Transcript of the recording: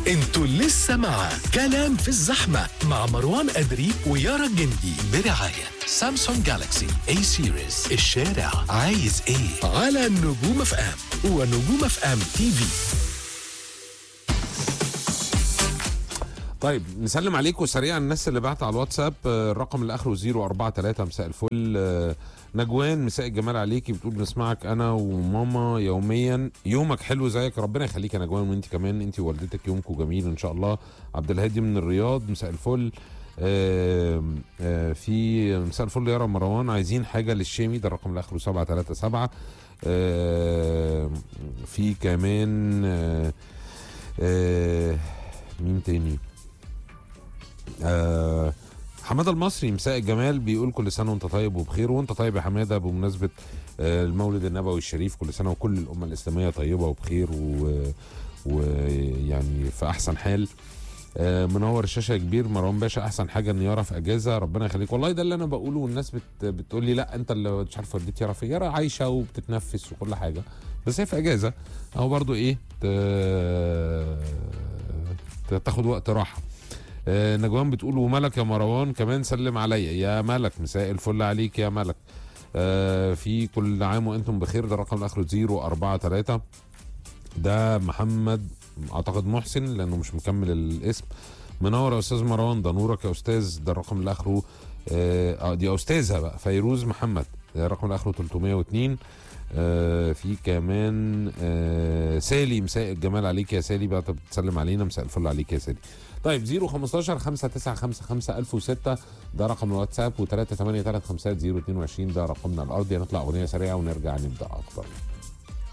انتوا لسه مع كلام في الزحمة مع مروان أدري ويارا الجندي برعاية سامسونج جالاكسي A سيريز. الشارع عايز ايه على نجوم اف ام ونجوم اف ام تي في. طيب نسلم عليكم سريعا الناس اللي بعت على الواتساب. الرقم اللي اخره 043 مساء الفل. نجوان مساء الجمال عليكي، بتقول بنسمعك انا وماما يوميا. يومك حلو زيك، ربنا يخليك يا نجوان، وانت كمان انت ووالدتك يومكم جميل ان شاء الله. عبد الهادي من الرياض مساء الفل. في مساء الفل يا مروان، عايزين حاجه للشامي، ده الرقم اللي اخره 737. في كمان مين تاني؟ حماده المصري مساء الجمال، بيقول كل سنه وانت طيب وبخير. وانت طيب يا حماده بمناسبه المولد النبوي الشريف، كل سنه وكل الامه الاسلاميه طيبه وبخير ويعني في احسن حال. منور الشاشه يا كبير. مروان باشا احسن حاجه ان يارا في اجازه، ربنا يخليك. والله ده اللي انا بقوله، والناس بتقول لي لا انت اللي مش عارف وديت يارا فين. يارا عايشه وبتتنفس وكل حاجه، بس هي في اجازه او برضو ايه تاخد وقت راحه. نجوان بتقول وملك يا مروان كمان سلم عليا. يا ملك مساء الفل عليك يا ملك. في كل عام وانتم بخير، ده الرقم الاخر 043. ده محمد اعتقد محسن لانه مش مكمل الاسم. منور يا استاذ مروان، ده نورك يا استاذ، ده الرقم اللي اخره دي استاذه بقى فيروز محمد، ده الرقم اللي اخره 302. في كمان سالي مساء الجمال عليك يا سالي، بقى بتسلم علينا، مساء الفل عليك يا سالي. طيب 015 5955 1006 ده رقم الواتساب، و3835022 ده رقمنا الارضي. هنطلع اغنيه سريعه ونرجع نبدا اكتر.